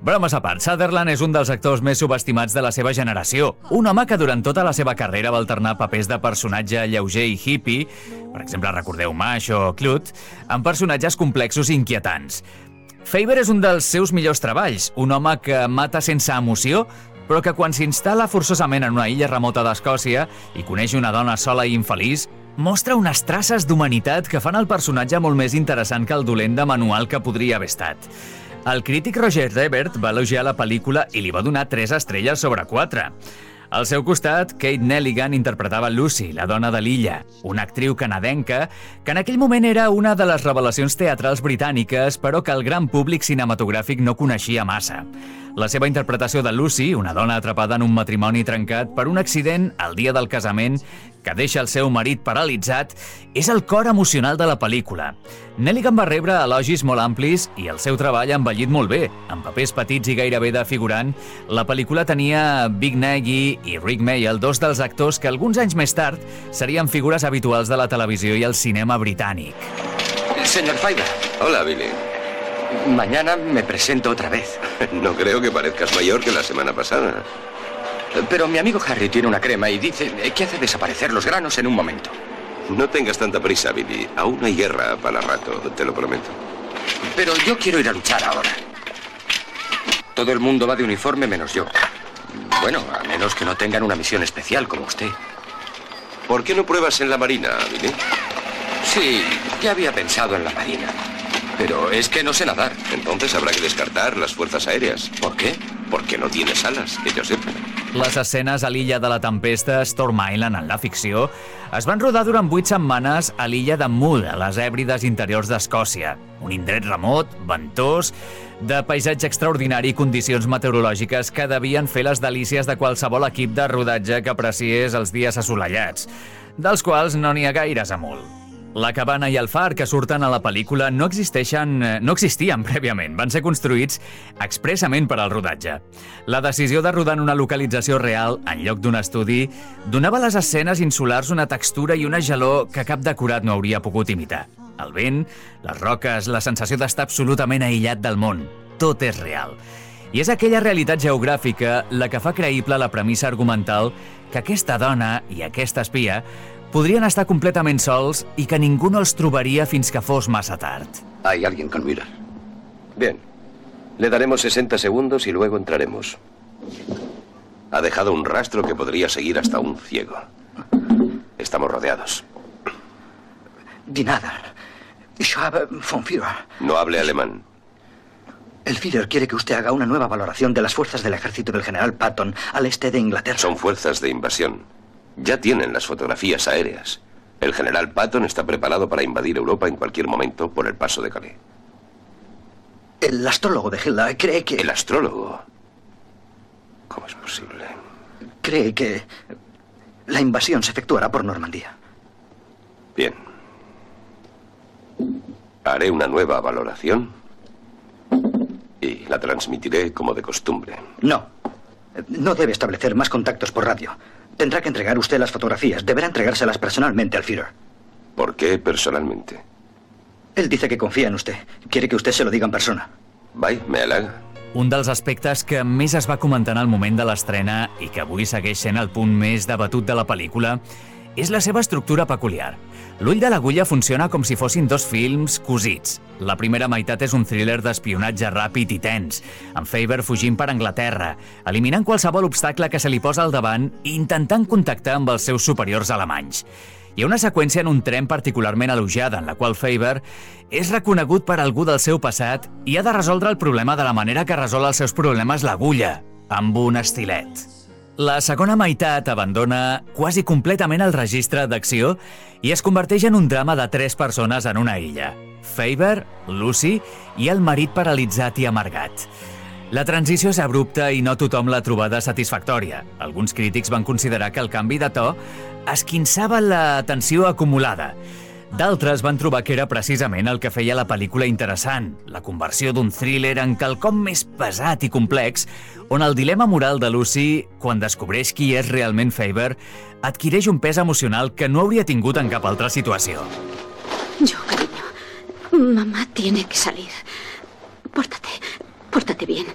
Bromes a part, Sutherland és un dels actors més subestimats de la seva generació. Un home que durant tota la seva carrera va alternar papers de personatge lleuger i hippie, per exemple, recordeu Mash o Clute, amb personatges complexos i inquietants. Faber és un dels seus millors treballs, un home que mata sense emoció, però que quan s'instal·la forçosament en una illa remota d'Escòcia i coneix una dona sola i infeliç, mostra unes traces d'humanitat que fan el personatge molt més interessant que el dolent de manual que podria haver estat. El crític Roger Ebert va elogiar la pel·lícula i li va donar 3 estrelles sobre 4. Al seu costat, Kate Nelligan interpretava Lucy, la dona de l'illa, una actriu canadenca que en aquell moment era una de les revelacions teatrals britàniques, però que el gran públic cinematogràfic no coneixia massa. La seva interpretació de Lucy, una dona atrapada en un matrimoni trencat per un accident el dia del casament que deixa el seu marit paralitzat, és el cor emocional de la pel·lícula. Nelligan va rebre elogis molt amplis i el seu treball ha envellit molt bé. Amb papers petits i gairebé de figurant, la pel·lícula tenia Big Nagy i Rick Mayall, 2 dels actors que alguns anys més tard serien figures habituals de la televisió i el cinema britànic. Señor Faber. Hola, Billy. Mañana me presento otra vez. No creo que parezcas mayor que la semana pasada. Pero mi amigo Harry tiene una crema y dice que hace desaparecer los granos en un momento. No tengas tanta prisa, Billy. Aún hay guerra para rato, te lo prometo. Pero yo quiero ir a luchar ahora. Todo el mundo va de uniforme menos yo. Bueno, a menos que no tengan una misión especial como usted. ¿Por qué no pruebas en la Marina, Billy? Sí, ya había pensado en la Marina. Pero es que no sé nadar. Entonces habrá que descartar las fuerzas aéreas. ¿Por qué? Porque no tienes alas, que yo sepa. Les escenes a l'illa de la tempesta, Storm Island en la ficció, es van rodar durant 8 setmanes a l'illa de Mull, a les Hèbrides interiors d'Escòcia. Un indret remot, ventós, de paisatge extraordinari i condicions meteorològiques que devien fer les delícies de qualsevol equip de rodatge que apreciés els dies assolellats, dels quals no n'hi ha gaires a Mull. La cabana i el far que surten a la pel·lícula no existien prèviament, van ser construïts expressament per al rodatge. La decisió de rodar en una localització real, en lloc d'un estudi, donava a les escenes insulars una textura i una gelor que cap decorat no hauria pogut imitar. El vent, les roques, la sensació d'estar absolutament aïllat del món, tot és real. I és aquella realitat geogràfica la que fa creïble la premissa argumental que aquesta dona i aquesta espia podrien estar completament sols i que ningú no els trobaria fins que fos massa tard. Hay alguien con Miller. Bien. Le daremos 60 segundos y luego entraremos. Ha dejado un rastro que podría seguir hasta un ciego. Estamos rodeados. Die Nader. Ich habe von Führer. No hable alemán. El Führer quiere que usted haga una nueva valoración de las fuerzas del ejército del general Patton al este de Inglaterra. Son fuerzas de invasión. Ya tienen las fotografías aéreas. El general Patton está preparado para invadir Europa en cualquier momento por el paso de Calais. El astrólogo de Hitler cree que... ¿El astrólogo? ¿Cómo es posible? Cree que la invasión se efectuará por Normandía. Bien. Haré una nueva valoración y la transmitiré como de costumbre. No. No debe establecer más contactos por radio. Tendrá que entregar usted las fotografías. Deberá entregárselas personalmente al Führer. ¿Por qué personalmente? Él dice que confía en usted. Quiere que usted se lo diga en persona. Vai, me halaga. Un dels aspectes que més es va comentar en el moment de l'estrena i que avui segueix sent el punt més debatut de la pel·lícula és la seva estructura peculiar. L'ull de l'agulla funciona com si fossin 2 films cosits. La primera meitat és un thriller d'espionatge ràpid i tens, amb Faber fugint per Anglaterra, eliminant qualsevol obstacle que se li posa al davant i intentant contactar amb els seus superiors alemanys. Hi ha una seqüència en un tren particularment elogiada, en la qual Faber és reconegut per algú del seu passat i ha de resoldre el problema de la manera que resol els seus problemes l'agulla, amb un estilet. La segona meitat abandona quasi completament el registre d'acció i es converteix en un drama de 3 persones en una illa. Faber, Lucy i el marit paralitzat i amargat. La transició és abrupta i no tothom l'ha trobada satisfactòria. Alguns crítics van considerar que el canvi de to esquinçava la tensió acumulada. D'altres van trobar que era precisament el que feia la pel·lícula interessant, la conversió d'un thriller en quelcom més pesat i complex, on el dilema moral de Lucy, quan descobreix qui és realment Faber, adquireix un pes emocional que no hauria tingut en cap altra situació. Yo, cariño, mamá tiene que salir. Pórtate bien.